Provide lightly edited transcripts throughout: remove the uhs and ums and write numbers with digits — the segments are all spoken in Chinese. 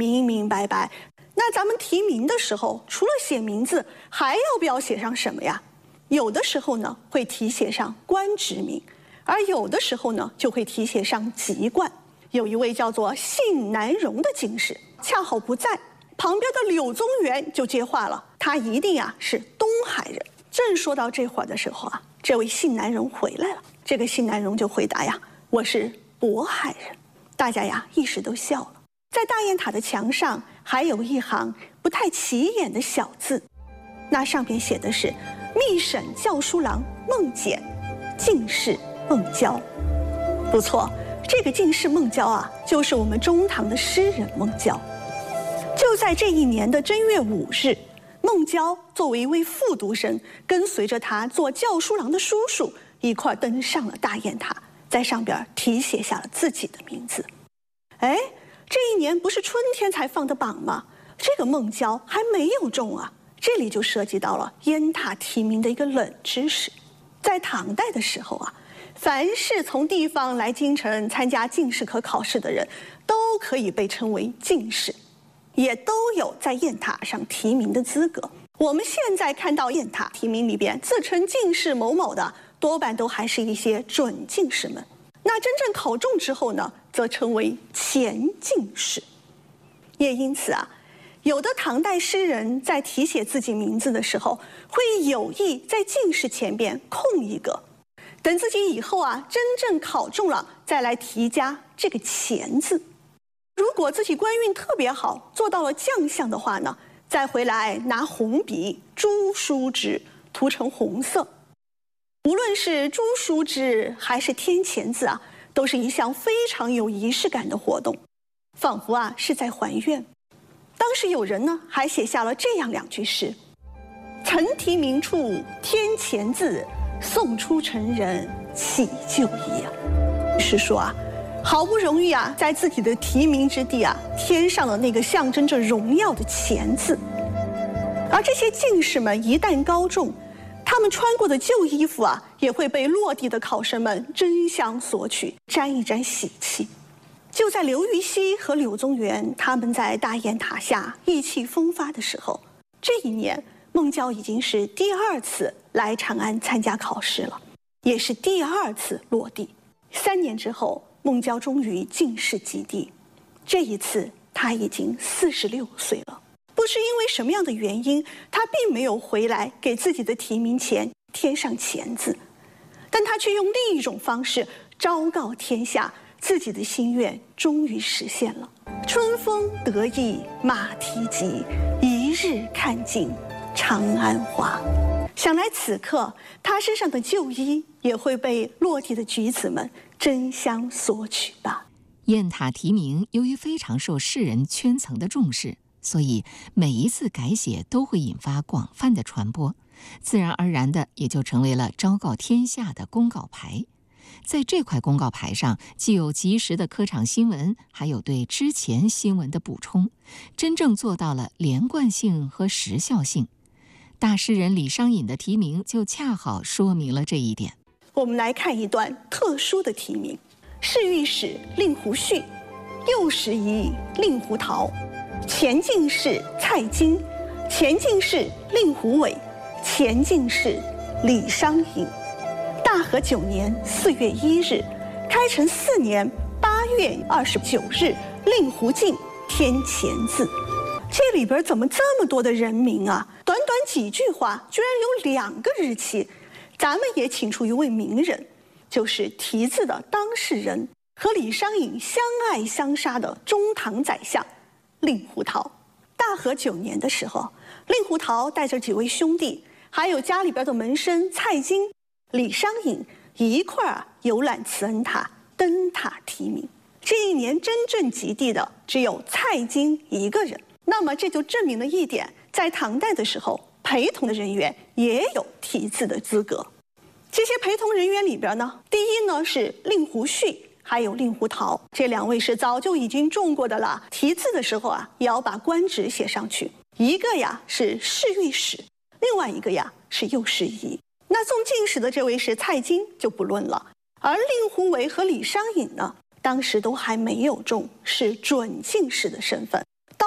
明明白白。那咱们提名的时候，除了写名字，还要不要写上什么呀？有的时候呢会题写上官职名，而有的时候呢就会题写上籍贯。有一位叫做信南荣的进士，恰好不在，旁边的柳宗元就接话了，他一定是东海人。正说到这会儿的时候这位信南荣回来了。这个信南荣就回答我是渤海人。大家一时都笑了。在大雁塔的墙上还有一行不太起眼的小字，那上面写的是秘省校书郎孟简，进士孟郊。不错，这个进士孟郊就是我们中唐的诗人孟郊。就在这一年的正月5日，孟郊作为一位复读生，跟随着他做校书郎的叔叔一块登上了大雁塔，在上边题写下了自己的名字。这一年不是春天才放的榜吗？这个孟郊还没有中这里就涉及到了雁塔提名的一个冷知识。在唐代的时候凡是从地方来京城参加进士科考试的人，都可以被称为进士，也都有在雁塔上提名的资格。我们现在看到雁塔提名里边自称进士某某的，多半都还是一些准进士们。那真正考中之后呢，则称为前进士。也因此有的唐代诗人在题写自己名字的时候，会有意在进士前边空一个，等自己以后真正考中了，再来题加这个前字。如果自己官运特别好，做到了将相的话呢，再回来拿红笔朱书之，涂成红色。无论是朱书之还是添前字都是一项非常有仪式感的活动，仿佛是在还愿。当时有人呢还写下了这样2句诗：曾提名处添前字，送出成人起就义是说好不容易在自己的提名之地添上了那个象征着荣耀的前字。而这些进士们一旦高中，他们穿过的旧衣服也会被落地的考生们争相索取，沾一沾喜气。就在刘禹锡和柳宗元他们在大雁塔下意气风发的时候，这一年孟郊已经是第2次来长安参加考试了，也是第2次落地。3年之后，孟郊终于进士及第，这一次他已经46岁了。不知因为什么样的原因，他并没有回来给自己的提名前添上前字，但他却用另一种方式昭告天下，自己的心愿终于实现了。春风得意马蹄疾，一日看尽长安花。想来此刻他身上的旧衣也会被落地的举子们争相索取吧。 雁塔题名由于非常受士人圈层的重视，所以每一次改写都会引发广泛的传播，自然而然的也就成为了昭告天下的公告牌。在这块公告牌上，既有及时的科场新闻，还有对之前新闻的补充，真正做到了连贯性和时效性。大诗人李商隐的题名就恰好说明了这一点。 我们来看一段特殊的题名：侍御史令狐绪，右拾遗令狐桃，前进士蔡京，前进士令狐伟，前进士李商隐。大和9年4月1日，开成4年8月29日，令狐进添前字。这里边怎么这么多的人名短短几句话，居然有2个日期。咱们也请出一位名人，就是题字的当事人，和李商隐相爱相杀的中唐宰相令狐桃。大和9年的时候，令狐桃带着几位兄弟，还有家里边的门生蔡京、李商隐一块游览慈恩塔，登塔题名。这一年真正及第的只有蔡京一个人。那么这就证明了一点，在唐代的时候，陪同的人员也有题字的资格。这些陪同人员里边呢，第一呢是令狐绪，还有令狐桃，这2位是早就已经中过的了。题字的时候也要把官职写上去。一个是侍御史，另外一个是右拾遗。那送进士的这位是蔡京就不论了，而令狐伟和李商隐呢，当时都还没有中，是准进士的身份。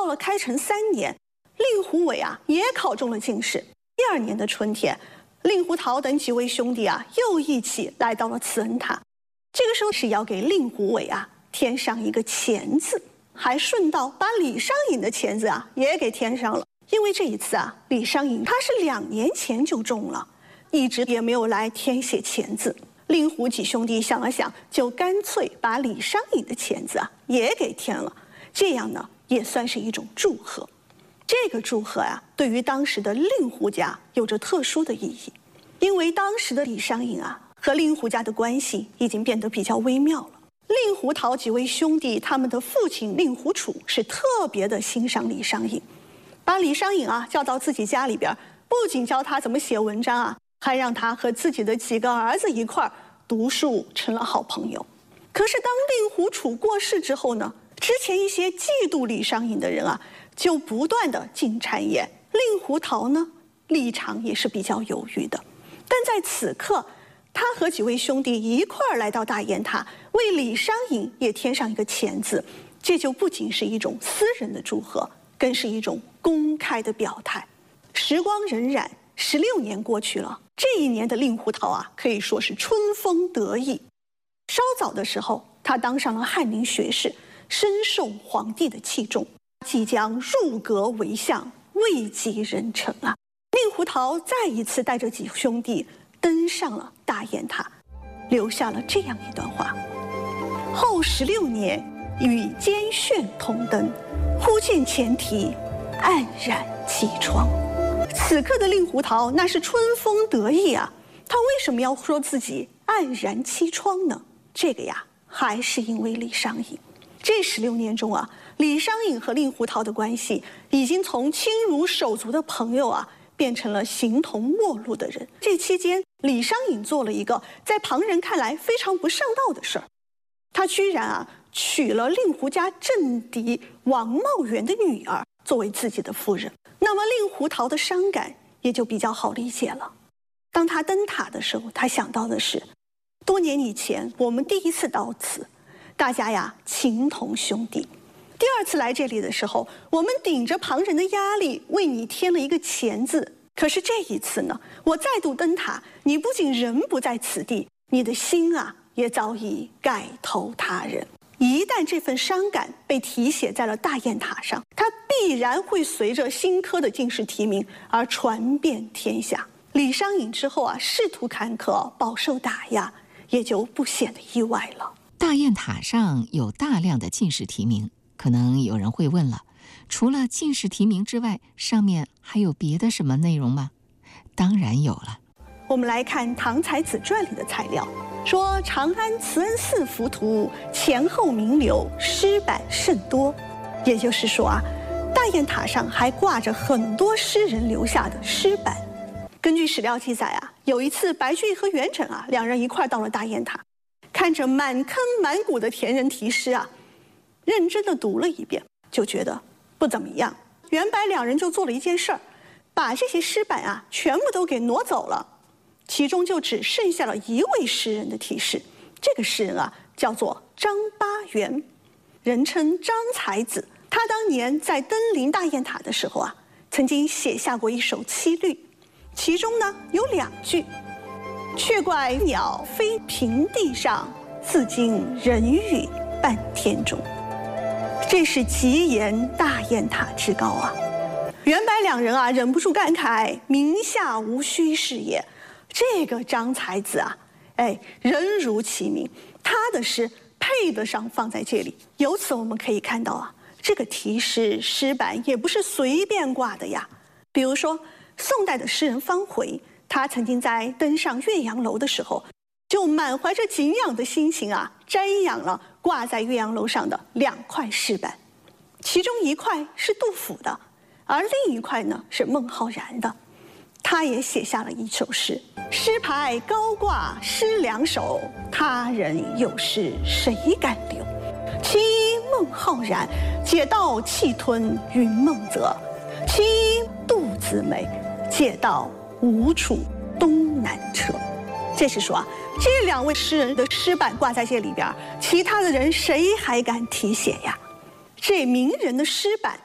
到了开成3年，令狐伟啊也考中了进士。第2年的春天，令狐桃等几位兄弟啊又一起来到了慈恩塔。这个时候是要给令狐伟啊添上一个钱字，还顺道把李商隐的钱字啊也给添上了。因为这一次啊，李商隐他是2年前就中了，一直也没有来填写钱字。令狐几兄弟想了想，就干脆把李商隐的钱字啊也给填了，这样呢也算是一种祝贺。这个祝贺啊，对于当时的令狐家有着特殊的意义，因为当时的李商隐啊和令狐家的关系已经变得比较微妙了。令狐桃几位兄弟，他们的父亲令狐楚是特别的欣赏李商隐，把李商隐啊叫到自己家里边，不仅教他怎么写文章啊，还让他和自己的几个儿子一块儿读书，成了好朋友。可是当令狐楚过世之后呢，之前一些嫉妒李商隐的人啊，就不断的进谗言。令狐桃呢，立场也是比较犹豫的。但在此刻，他和几位兄弟一块儿来到大雁塔，为李商隐也添上一个钱字，这就不仅是一种私人的祝贺，更是一种公开的表态。时光荏苒，16年过去了，这一年的令狐桃啊，可以说是春风得意。稍早的时候，他当上了翰林学士，深受皇帝的器重，即将入阁为相，位极人臣啊。令狐桃再一次带着几兄弟登上了大雁塔，留下了这样一段话：后16年，与监炫同登，忽见前题黯然气窗。此刻的令狐桃那是春风得意啊，他为什么要说自己黯然气窗呢？这个呀，还是因为李商隐。这16年中啊，李商隐和令狐桃的关系已经从亲如手足的朋友啊，变成了形同陌路的人。这期间，李商隐做了一个在旁人看来非常不上道的事儿，他居然啊娶了令狐家政敌王茂元的女儿作为自己的夫人。那么令狐桃的伤感也就比较好理解了。当他登塔的时候，他想到的是，多年以前我们第一次到此，大家呀情同兄弟。第2次来这里的时候，我们顶着旁人的压力为你添了一个钱字。可是这一次呢，我再度登塔，你不仅人不在此地，你的心啊也早已改投他人。一旦这份伤感被题写在了大雁塔上，它必然会随着新科的进士提名而传遍天下。李商隐之后啊，仕途坎坷，饱受打压，也就不显得意外了。 大雁塔上有大量的进士提名，可能有人会问了，除了进士提名之外，上面还有别的什么内容吗？当然有了。 我们来看《唐才子传》里的材料，说长安慈恩寺浮屠，前后名流，诗版甚多。也就是说啊，大雁塔上还挂着很多诗人留下的诗版。根据史料记载啊，有一次白居易和元稹啊2人一块到了大雁塔，看着满坑满谷的田人题诗啊，认真的读了一遍，就觉得不怎么样。元白2人就做了一件事儿，把这些诗版啊全部都给挪走了，其中就只剩下了一位诗人的题诗。这个诗人啊叫做张八元，人称张才子。他当年在登临大雁塔的时候啊，曾经写下过一首七律，其中呢有2句：却怪鸟飞平地上，自惊人语半天中。这是极言大雁塔之高啊！元白2人啊忍不住感慨：名下无虚是也。这个张才子啊，人如其名，他的诗配得上放在这里。由此我们可以看到啊，这个题诗诗版也不是随便挂的呀。比如说宋代的诗人方回，他曾经在登上岳阳楼的时候，就满怀着敬仰的心情啊，瞻仰了挂在岳阳楼上的2块诗版，其中一块是杜甫的，而另一块呢是孟浩然的。他也写下了一首诗：诗牌高挂诗两首，他人有诗谁敢留？其一孟浩然，解道气吞云梦泽；其一杜子美，解道吴楚东南车。这是说啊，这2位诗人的诗版挂在这里边，其他的人谁还敢题写呀？这名人的诗版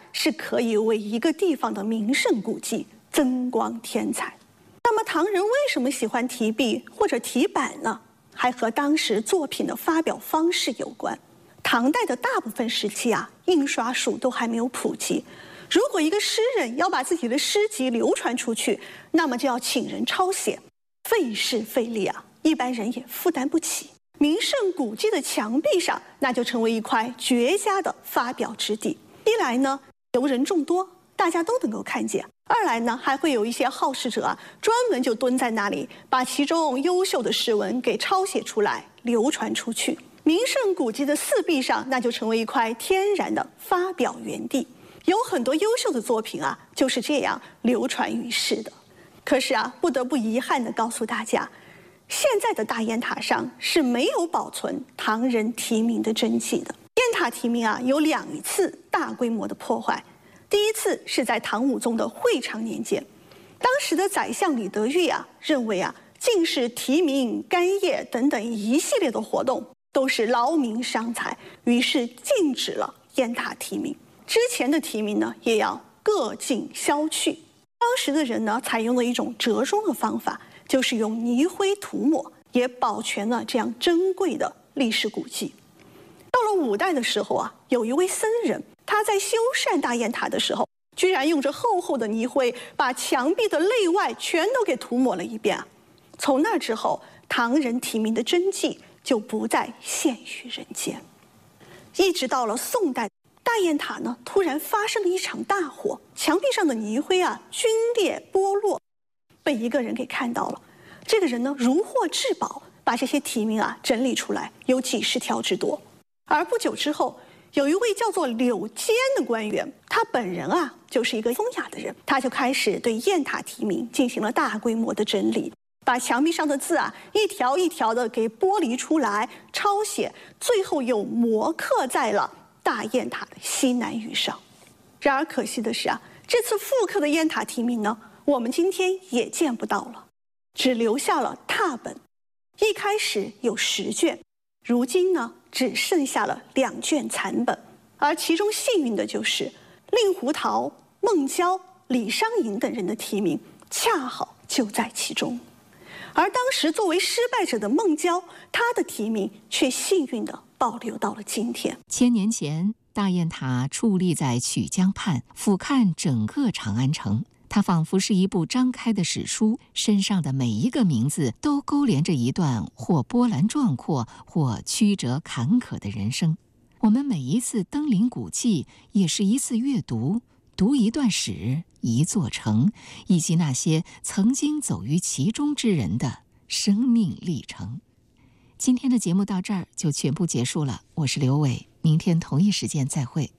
是可以为一个地方的名胜古迹增光添彩。那么唐人为什么喜欢题壁或者题板呢？还和当时作品的发表方式有关。唐代的大部分时期印刷术都还没有普及。如果一个诗人要把自己的诗集流传出去，那么就要请人抄写，费时费力一般人也负担不起。名胜古迹的墙壁上，那就成为一块绝佳的发表之地。一来呢，游人众多，大家都能够看见；二来呢，还会有一些好事者专门就蹲在那里，把其中优秀的诗文给抄写出来，流传出去。名胜古迹的四壁上，那就成为一块天然的发表园地。有很多优秀的作品就是这样流传于世的。可是不得不遗憾地告诉大家，现在的大雁塔上是没有保存唐人题名的真迹的。雁塔题名有2次大规模的破坏。第一次是在唐武宗的会昌年间，当时的宰相李德裕认为进士题名、干谒等等一系列的活动都是劳民伤财，于是禁止了雁塔题名。之前的题名呢，也要各尽消去。当时的人呢，采用了一种折中的方法，就是用泥灰涂抹，也保全了这样珍贵的历史古迹。到了5代的时候有一位僧人，他在修缮大雁塔的时候，居然用着厚厚的泥灰，把墙壁的内外全都给涂抹了一遍。从那之后，唐人题名的真迹就不再现于人间。一直到了宋代，大雁塔呢突然发生了一场大火，墙壁上的泥灰皲裂剥落，被一个人给看到了。这个人呢如获至宝，把这些题名整理出来，有几十条之多。而不久之后，有一位叫做柳坚的官员，他本人就是一个风雅的人，他就开始对雁塔题名进行了大规模的整理，把墙壁上的字一条一条的给剥离出来，抄写，最后又摹刻在了大雁塔的西南隅上。然而可惜的是这次复刻的雁塔题名呢，我们今天也见不到了，只留下了拓本。一开始有10卷，如今呢只剩下了2卷残本，而其中幸运的就是令狐桃、孟郊、李商隐等人的题名恰好就在其中。而当时作为失败者的孟郊，他的题名却幸运地保留到了今天。 1000年前，大雁塔矗立在曲江畔，俯瞰整个长安城。它仿佛是一部张开的史书，身上的每一个名字都勾连着一段或波澜壮阔，或曲折坎坷的人生。我们每一次登临古迹，也是一次阅读，读一段史，一座城，以及那些曾经走于其中之人的生命历程。今天的节目到这儿就全部结束了，我是刘伟，明天同一时间再会。